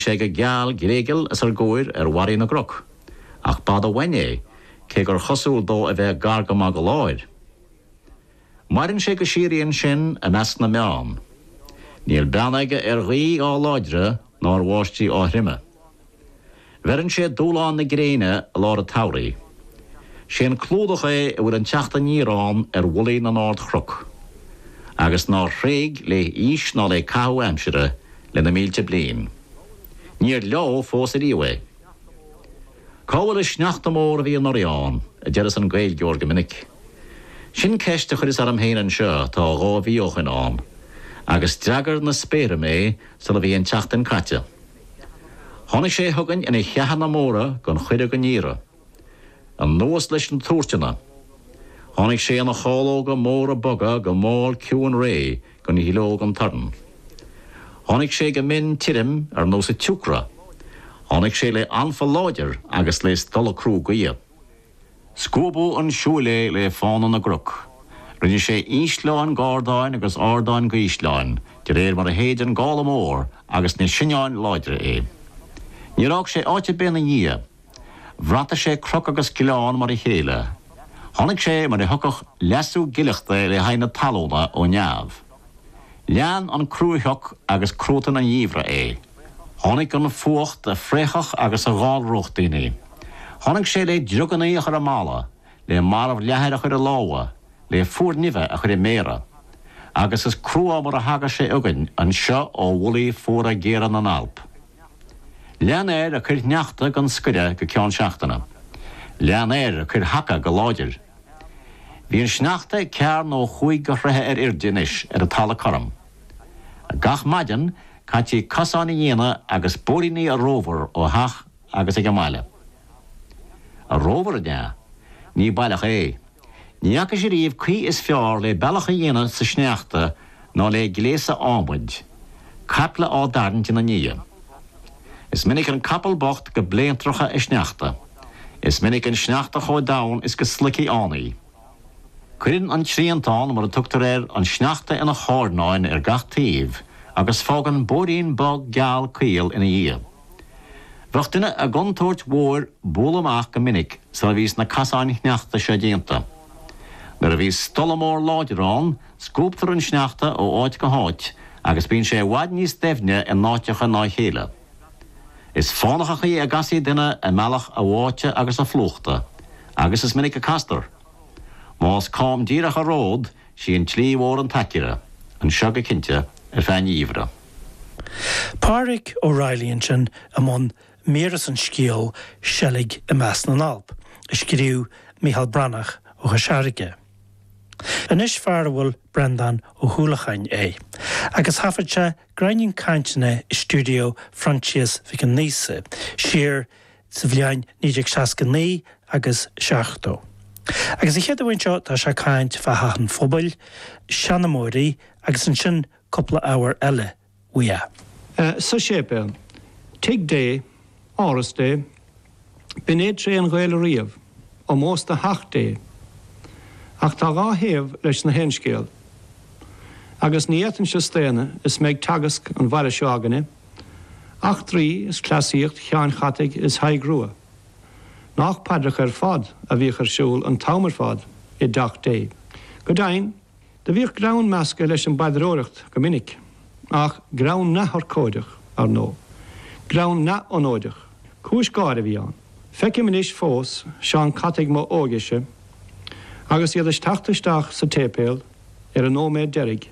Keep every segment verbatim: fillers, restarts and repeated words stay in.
sé go geal gréigil as ar gúir ar warí na groch. Ach bad a waine, cé gur chosúil dó a bheith garga má go láir. Marin sé go síríonn sin a meas na meán. Níl beanaige ar ghaí á láidre ná ar bháistí á hrimme. Verin sé dúláán na gréine a lá a taurí. Sin clúdach é a bhfuil an teachta nírán ar bhulaí na nád chruc. Agus ná réig le ís ná le cahu amsire le na mílte blian. Níor leo fós a ríwe. Cáhfuil is sneachta mór a bhí an orián, a deras an ghail geor gomininic. Sin ceiste chud is ar am héan seo tá gá bhíoch in an, agus dragar na spéire mé sa a bhí an teachta an caite. Honnig sé thugann ina cheathan na móra gon chuide go níra. An nuas leis an túirteanna. Honnig sé an a chálóga móra boga go máil ciúan ré gon hílóg an tarn. Honnig sé go min tirim ar nó sa tiúcra. Honnig sé le anfa láidir agus le stola crú go iad. Scóbú an siúlé le fána na groch. Rinne sé ísláin gárdáin agus árdáin go ísláin, de réir mar a héad an gála mór agus na sinneáin láidre é. Nírág sé áite ben na ní. Bhrata sé croch agus gileán mar a chéile. Honnig sé mar a thucach lesú gileachta le haine talóna ó neamh. Lean an crúitheach agus crótan an dhíomhra é. Honnig an fuacht a fréchach agus a gáilrocht daoine. Honnig sé le druganí a chur a mála, le marmh lehéir a chur a láha, le fuair nive a chur a méra. Agus is crúa mar a haga sé ugain an seo ó bhulaí fuair a géran an alp. Lean éir a chur neachta gan scuide go ceann seachtainna. Lean éir a chur haca go láidir. Bhí an sneachta cear nó chuig go ruthe ar irdínis ar a talla choram. A gach maidan caití casána dhéana agus bóríní a róver ó hach agus ag amáile. A róver a dea, ní bailach é. Níacha sé riomh cuí is fearr le bailach a dhéana sa sneachta ná le gléasa ámuid. Capla á darn na níe. Is minic an capal bocht go bléantrocha is sneachta. Is minic an sneachta chó dain is go slicí ánaí. Cuireann an tríantán mar a tugtar ar an sneachta ina chárnáin ar gach taobh agus fágan bórín bog geal caol ina dhé. Bheach duine a guntóirt mhór bólamach go minic sa bhís na casáin sneachta seo déanta. Nar a bhís stolamór láidirán, scúptar an sneachta ó áit go háit agus bíonn sé bhaid níos defne in náiteach a ná chéile. Is fánacha í a gasí duine a mealach a bháite agus a flúchta, agus is minic a castar. Más cám díreach a ród sí an tlí mhór an taiciire, an seo go cinnte ar fein íomhra. Pádraig O'Reilly sin amón méras an scíal selig i meas na nalp, is gríú Michael Branach ó Chaseirige. Anis fearhfuil Brendan ó Húlachain é, agus hafaidse grainnin caintine i stúdio Frances Vicanese, siar sa bhliain níideag seascaní agus seachtó. Agus i chéad a bhain seo tá se caint fetheachan fóbail, seanamóirí agus an sin coppla áhar eile uia. Sa sépe, tig dé, áras dé, binéad sé an ghail riamh, ó mós de hach dé, ach tá gá héamh leis na hénscéal. Agus níatan se stéine is méid tagas an bhaile seáganine, ach trí is clasíocht chean chatig is haigrua. Nach padrach ar fad a bhíoch ar siúil an tamar fad i dach dé. Go dain, de bhíoch grán measca leis an badróireacht go minic, ach grán na harcóideach ar nó. Grán na onóideach. Cúis gáda bhí an. Feici minis fós seán catig má ógeise, agus iad is tachtasteach sa tépéil ar an nóméid derig.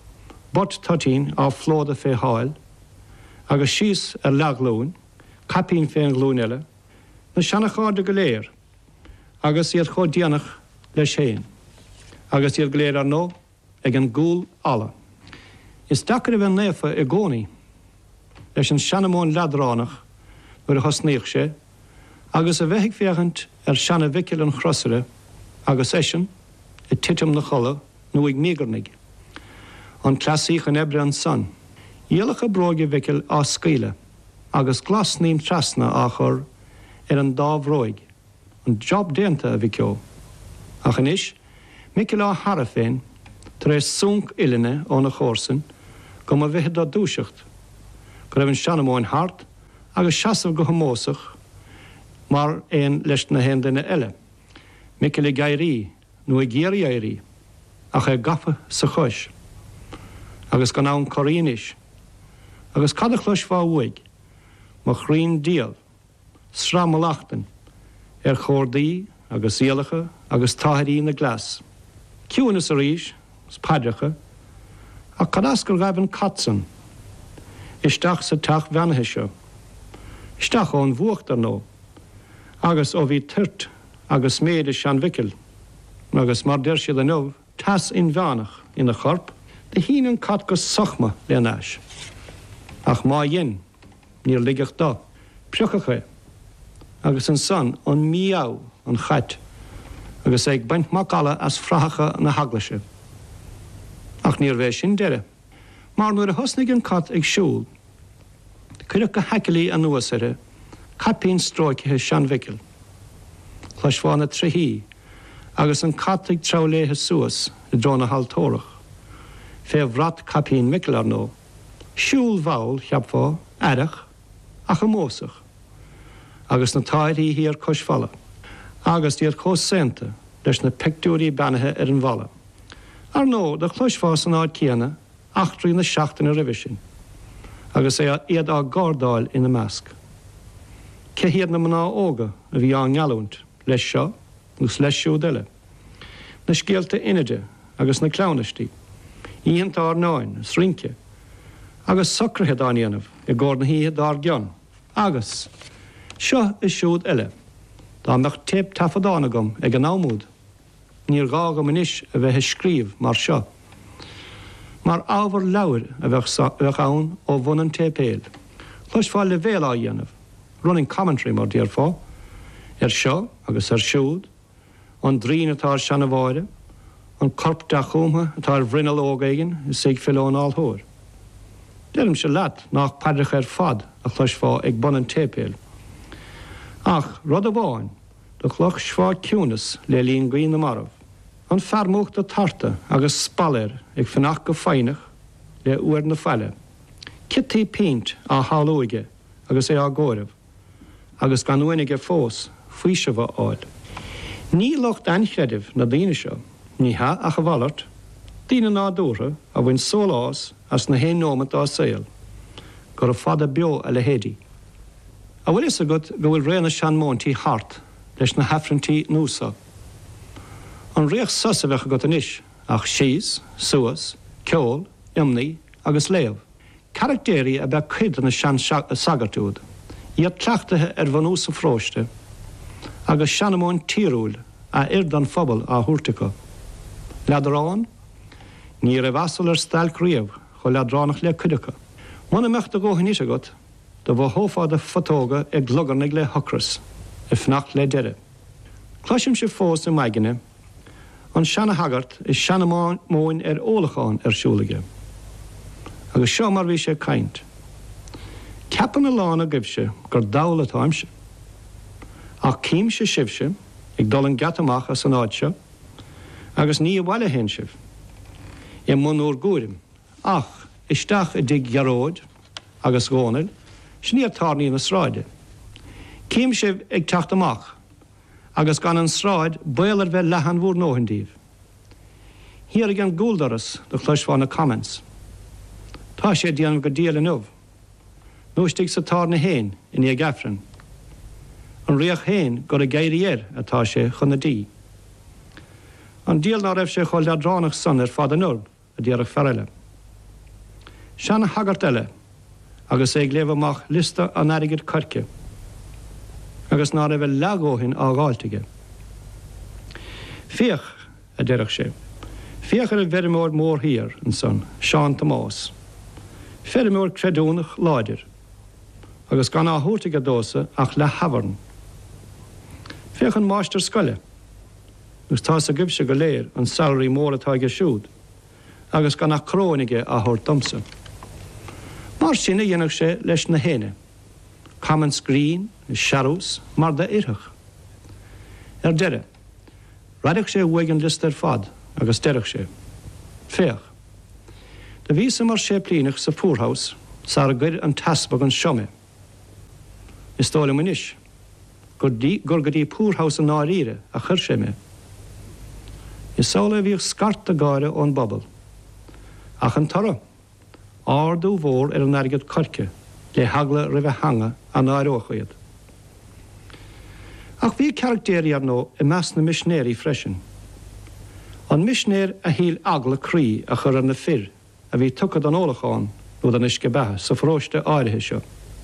Bot tatín á flóda fé háil, agus síos ar leaglún, capín fé an glún eile, na seanacháda go léir, agus iad chó dianach le séin, agus iad go léir ar nó ag an gúl ala. Is dachar a bheith néfa i gcónaí, leis an seanamón ledránach nuair a chosníoch sé, agus a bheithic féchant ar seanna bhiciil an chrosire, agus éisian i titim na chola nó ag mígarnig. An clasích an ebre an san. Dhéalach a bróge bhiciil á scíle, agus glas níam trasna á chur ar an dábhróig, an job déanta a bhí ceol. Ach inis, miciil á hara féin, tar éis súnc iline ó na chórsan, go a bheithe dá dúiseacht, go raibh an seanamóin hart agus seasamh go mósach mar éon leis na hendaine eile. Mice le gairí nó i géirí éirí ach é gafa sa chois. Agus gan án chorínis. Agus cad a chluis fá uig má chrín díal, sram malachtan ar chórdaí agus íalacha agus táirí na glas. Ciúnas a ríis, spaidecha, a cadas gur gaibin catsan. Isteach sa teach bhenathe seo. Isteach ón bhuachtar nó. Agus ó bhí tirt agus méad is sean vicil. Agus mar deir siad an nóh, tas in bhenach ina chorp, de hínan cat go sochma le náis. Ach má dhéin, níor ligach dá, priuchacha, agus an son an miau an chat, agus ag baint macala as fracha na haglaise. Ach níor bheith sin deire. Mar nuair a hosnig an cat ag siúl, cuireach go haicilí an nuasire, capín stróicithe sean vicil. Chluisfána trihí, agus an cat ag trauléthe suas i dróna haltórach. Fé bhrat capín micil ar nó, siúl bhail cheapfá, airach, ach a mósach. Agus na táirí hí ar cosfala. Agus díar cós senta leis na pictúrí banathe ar an bhalla. Ar nó de chluisfá san áid céanna, achtraí na seachtain a rivisin. Agus é iad á gádáil ina measc. Ce hiad na maná óga a bhí an ngealúnt, leis seo, nus leis siú deile. Na scéalta inide agus na clánistí. Íonta ar náin, srince. Agus socrathe dáníanamh i gcór na híthe dar gian. Agus, seo is siúd eile. Tá meach tép tafadána gom ag an ámúd. Níor gá go manis a bheith scríomh mar seo. Mar ábhar leabhar a bheith ann ó bhun an tépéil. Chluis fáil le bhéal á dhéanamh. Running commentary mar díar fá. Ar seo agus ar siúd. An drín atá ar seanna bháire. An corp de chúmtha atá ar bhrinneal ógaigen is sig fillón álthóir. Deirm se leat nach padrach ar fad a chluis fá ag bun an tépéil. Ach, rud a bháin, do chluch sfá ciúnas le líon gaoin na marmh. An fermócht a tarta agus spallir ag fannach go féinach le uair na feile. Kitty pint á hálóige agus é á ggóiribh, agus gan uinnig ar fós faoise bh áil. Ní locht anchreidibh na daine seo, ní ha a chahallart, daine ná dúra a bhain sólás as na hé nómat á saoil, gur a fada beo a le hédí. A bhfuil is agad go bhfuil réna sean móntaí hart leis na hafrantí núsa. An réoch sus a bheith agat anis, ach síos, suas, ceol, imnaí agus léamh. Charactéirí a bheith cuid na sean sagartúd, iad tleachtathe ar bhan ús a fróiste, agus seanamón tíúil a irdan phobal á thuirrtacha. Leadarán, ní ra bhasal ar stáil críomh chu leadránach le cuidecha. Muna mecht a ggóthain is agat, do bh hófád a fotóga ag glogarnig le hocras, i fnach le deire. Cloisim se fós na maigine, an seanna hagart is seanna móin ar ólachán ar siúlaige. Agus seo mar bhí sé caint. Ceapan na lána gibse gur dála táimse. Ach cím se sibse, ag dul an gatamach as an áidse, agus ní a bhaile hen sibh. I mun úr gúrim. Ach, isteach a dig gearóid, agus gcónail, sníor tarnaí na sráide. Cím sibh ag teacht amach, agus gan an sráid bailar bheith lehan bhúr nóhandíh. Hiar ag an gúldaras do chluisfána comments. Tá sé díanamh go díal an uv. Nóistigh sa tar na héin in í gafran. An riach héin gur a gairí éir atá sé chun na dí. An díal ná raibh sé cho leadránach san ar fad an urb a díarach ferile. Seanna hagart eile, agus ag léamh amach lista an airigid carce, agus ná raibh legóhin á gáiltige. Fiach a deirech sé. Fiach ar a verimór mór hir an son, Sean Tomás. Verimór credúnach láidir, agus gan á thuirrtaige dósa ach le havarn. Fiach an máistir scoile, agus tá sa gibse go léir an salary mór atá ige siúd, agus gan á crónige a thuir domsa. Mar sinna dhéanach sé leis na héine. Common screen, shadows, mar de irthach. Er deire, raideach sé bhuaig an list ar fad, agus deirech sé. Féach. De vísa mar sé plínach sa fúrhaus, sa a gcuir an tasbag an siome. is tóla munis, gur go dtí púrhaus an náíre a chur sé me. Is sála bhíoh scart a gáire ón bobbal. Ach an tara, ardú mhór ar an airgad corce, le hagla ribh hanga an áireochaid. Ach bhí charactéri ar nó i meas na misnéirí freisin. An misnéir a híl agla crí a chur an na fir, a bhí tucad an ólacháin nó an isce bethe sa fróiste áirithe seo.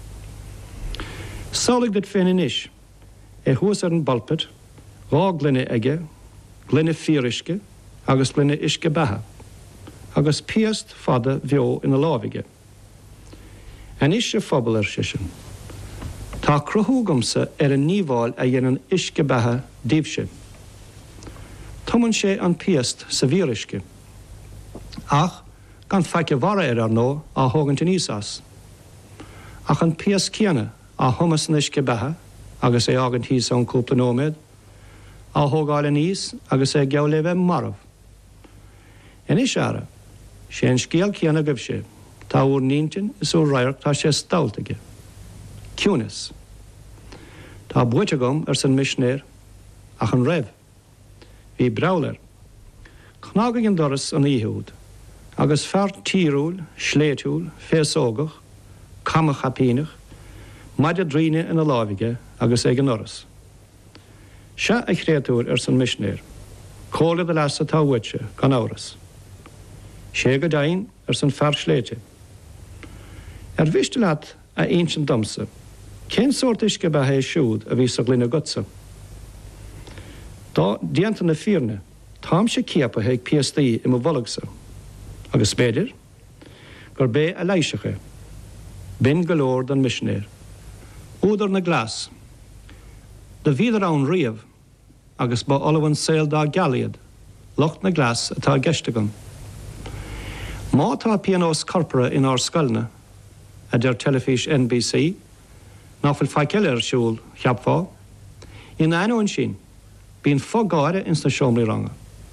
Sálig dit féin inis, é thuas ar an balpad, rá glunne aige, glunne fírisce, agus glunne isce bethe, agus piast fada bheo ina lábhaige. An isce phobal ar sisin. Tá cruthúgamsa ar an níomháil a dhéanaan isce bethe díobse. Tumann sé an piast sa bhírisce. Ach, gan feice mhara ar ar nó á thógannta níos as. Ach an piast céanna á thumas an isce bethe, agus é agant híos an cúpla nóméid, á thógáil níos agus é geall le bheith marmh. In is ara, sé an scéal céanna gobh sé, tá úr níntin is úr rairc tá sé stáltaige. Cúnas. Tá buite gom ar san misnéir ach an raibh. Bhí brauler. Chnága an doras an íhúd, agus fear tíúil, sléitúil, fésógach, camach apínach, maid a dríine in a lábhaige agus ag an oras. Se a chréatúr ar san misnéir, cóla de lesa tá bhuite gan áras. Sé go dain ar san fear sléite. Ar bhiste leat a ancient domsa, cén sort isce bethe é siúd a bhí sa glúine gutsa. Tá dianta na fíorne, tám sé ciapathe ag P S D i mo bholagsa, agus spéidir, gur bé a leiseacha, bin golóir don misnéir, údar na glas, de bhíadar ann riamh, agus ba olabhain saoil dá gealaíad, locht na glas atá geistegam. Má tá pianós corpora in ár scoilna, a der telefís N B C, náfuil feiceile ar siúil cheapfá, in aonóin sin, bíon fogáire in sa seomraí ranga.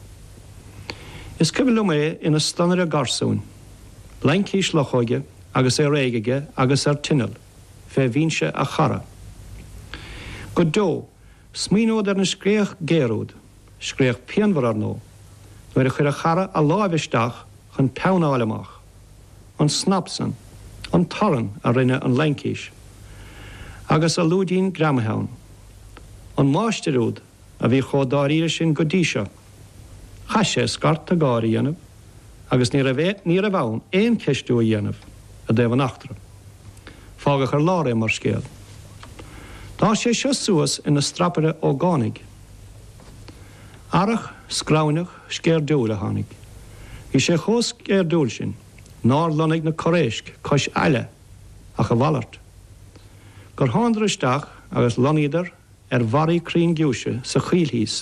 Is cibh mé ina stanar a garsún, leincís lochóige agus é réigeige agus ar tinal, fé bhínse a chara. Go dó, smíód ar na scréach géród, scréach peanmhar ar nó, nuair a chuir a chara a lábhisteach chun peannáileach, an snapsan, an taran a rinne an leincís, agus a lúdín gramahán, an máisteúd a bhí chodáíire sin go dtí seo. Cha sé scart a gáir dhéanamh, agus ní a bheith ní a bhain éon ceistú a dhéanamh a d éh an achtra. Fágach ar láir é mar scéal. Tá sé seo suas ina strapare ógánig. Arach, scránach, scéir dúil a tháinig. Bhí sé chós scéir dúil sin, nár lonaigh na choréisc, cois eile a go bhallart. Gur tháindar isteach agus lonídar ar bharí crín giúise sa chiilhíos.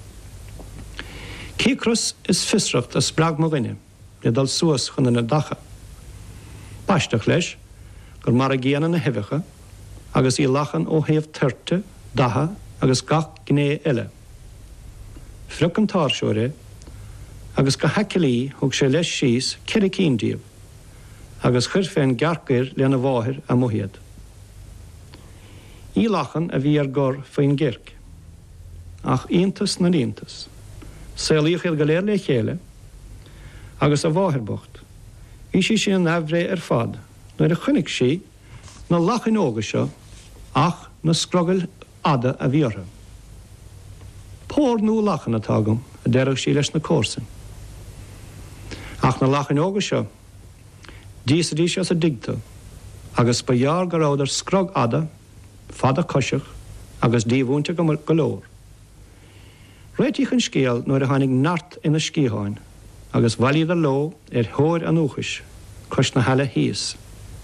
Cícras is fisracht a sprág mo bhaine, le dal suas chun na dacha. Baisteach leis, gur mar a géana na heficha, agus í lachan ó héamh tuirte, datha agus gach gné eile. Fruc an táirseoire, agus go haicilí thug sé leis síos ceir cíndíobh, agus chuir féin gearcair lena bháthir a muhiad. Í lachan a bhí ar gur faoin ggirc, ach iontas na iontas, saolaíochail go léir le chéile, agus a bháthirbocht. Bhí sí sin an abhré ar fad, nuair a chunig sí na lachan óga seo, ach na scrogail ada a bhíortha. Pór nó lachan atágam a deireh sí leis na córsan. Ach na lachan óga seo, díos a díos as a digta, agus ba dhear go rád ar scrog ada, fada cosiach, agus díomhúnta go golóir. Réitích an scéal nuair a tháinig nart ina scíháin, agus bhailíad a ló ar thóir an úchais, cos na heile híos.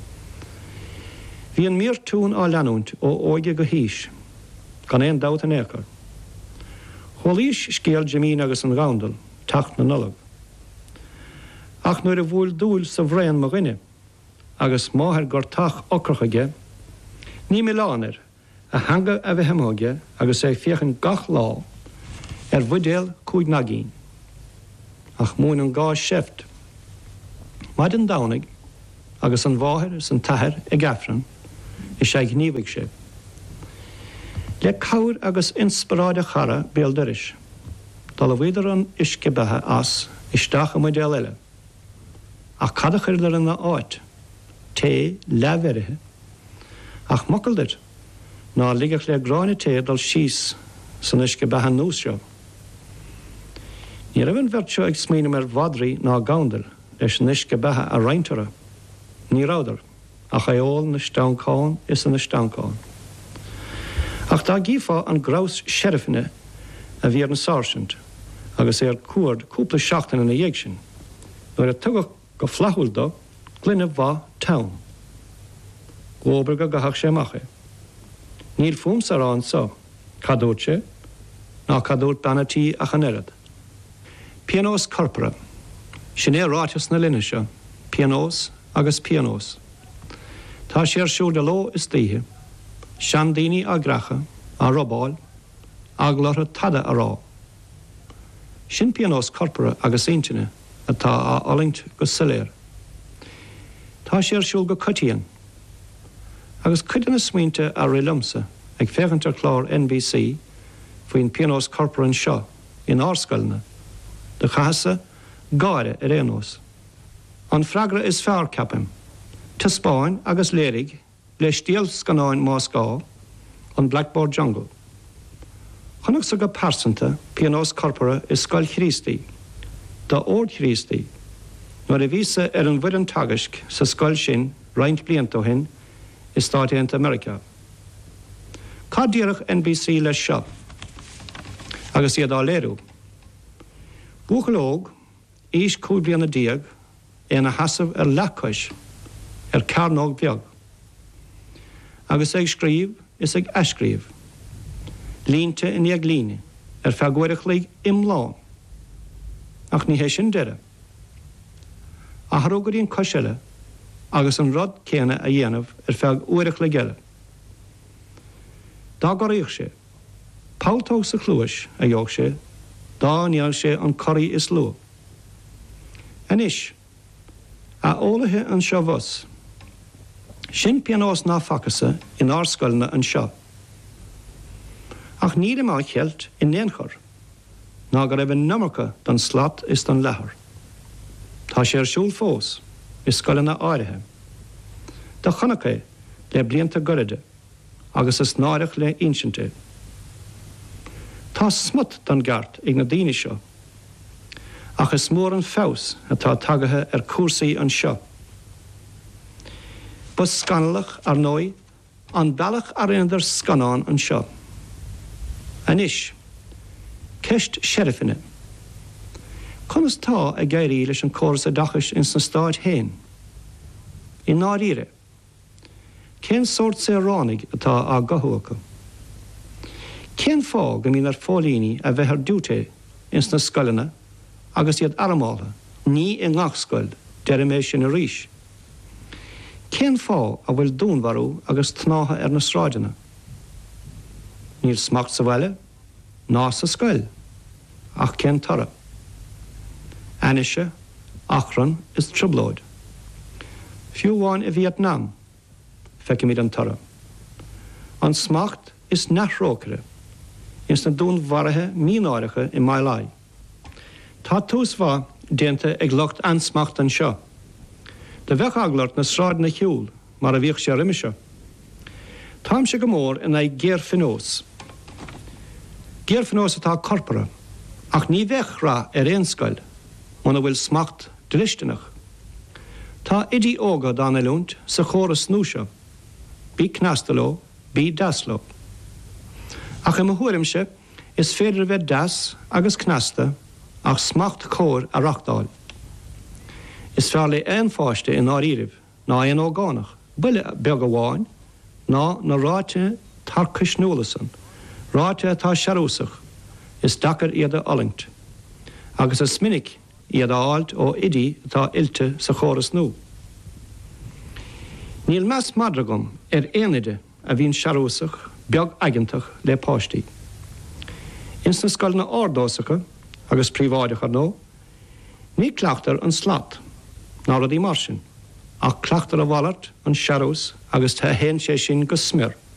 Bhí an míor tún á leanúnt ó óige go híis, gan éon dát an écar. Cholís scéal Jimín agus an gándal, tacht na nolag. Ach nuair a bhfuil dúil sa bhréan mo rinne, agus máthir gur tach ocrachaige, ní mé lánir a hanga a bheith hemóige agus é fiochan gach lá ar bhudéal cúig nagín. Ach múin an gá seft. Maid an dánig agus an bháthir san tathir i gafran is sé gníomhaigh sé. Le cair agus inspiráide chara béaldaris. Dal a bhíidir an isce bethe as isteach a model eile. Ach cada chuir ar na áit, té leherithe. Ach mocaldir, ná ligach le gráine té dal síos san isce bethe nús seo. Ní raibhann bheirt ag smíanam ar bhadraí ná gandal leis an isce bethe a reintere. Ní ráidir, ach éol na stancáin is an na stancáin. Ach dá gífa an grás sheriffine a bhí ar na sergeant, agus é ar cuard cúpla seachtain na dhéag sin, nuair a tugach go flachúil do, glunne bha town. Góbar go gahach sé mache. Níl fum sa rán sa, cadúit sé, ná cadúit banatí a chanerad. Pianos corpora, sin é ráitis na linne se, pianos agus pianos. Tá sé ar siúr de ló is títhe, seandíní a gracha, a robáil, aglartha tada a rá. Sin pianos corpora agus intine atá a olingt go siléir. Tá sé ar siúl go cutían, agus cuidan na smaointe a rilumsa ag féchantar chlár N B C faoin pianos corpora an seo in árscailna, de chasa gáire ar éanós. An freagra is fearr capim, ta Spáin agus lérig le stíal scanáin Moscá an Blackboard Jungle. Chonach sa go persanta pianos corpora is scoil chrístí, da ord chrístí, nuair a vísa ar an bhuid an tagasc sa scoil sin roint bliantó hin is Stáit America. Cá díreach N B C le seo, agus iad á léirú. Búchalóg, ís cúl bliana díag, é na hasamh ar leachais, ar carnóg beag. Agus ag scríb is ag ascríb. Línte in ag líne, ar feagúireach lí imlán. Ach ní hé sin deire. A thrógaríon coisiile, agus an rod céine a dhéanamh ar feag uireach le geile. Dá goríoch sé, páltóg sa chlúis a dheog sé, dá níall sé an chorí is lua. Anis, a ólathe an seo bhos, sin pianós ná facasa in árscailna an seo. Ach níl má chealt in néanchar, ná go raibh namarcha don slat is don lethar. Tá sé ar siúl fós, is scoilna áirithe. Tá chonacha le blianta goide, agus is náireach le insinte. Tá smut don gart ag na daoine seo, ach is mór an fós atá tagathe ar cuasaí an seo. Bus scanalach ar nói, an bailach ar idir scanán an seo. Anis, ceist sheriffine. Conas tá a gairí leis an córas a dachas in san Stáit hain. I náíre, cén sort sé ránig atá a gahuacha. Cén fá go mín ar fólíní a bheith ar dúté in sna scoilena agus iad aramála, ní i ngachscoil deir mé sin a ríis. Cén fá a bhfuil dúnharú agus tnátha ar na sráidena. Níl smacht sa bhile, ná sa scoil, ach cén tara. Anisha, achran is trubloid. Fiúháin i Vietnam, feice míad an tara. An smacht is nachrócare, ins na dún bharathe mínáiricha i mai lai. Tá tús bha déanta ag locht ansmacht an seo. De bheith aglart na sráid na hiúl, mar a bhíoh sé riimiise. Tám se go mór in ag géir finós. Géir finós atá corpora, ach ní bheith rá ar éonscoil, muna bhfuil smacht dristenach. Tá idí óga dána lúnt sa chóras snúise, bí knastaló, bí dasló. Ach im thuairimse is féidir bheith das agus knasta ach smacht chóir a rachtáil. Is fearr le aon fáiste in áíirih ná aon ógánach, buile beag amháin, ná na ráite tarcas núlasan, ráite atá searúsach, is dachar iad a olingt, agus is minic iad a áilt ó idí atá ilte sa chóras nú. Níl meas madragam ar éanaide a bhín searúsach, beag agantach le páistí. Ins na scoilna árdósacha agus príomháideach ar nó, ní cleachtar an slat, ná rudí mar sin, ach cleachtar a bhallart an searús agus tá héan sé sin go smir.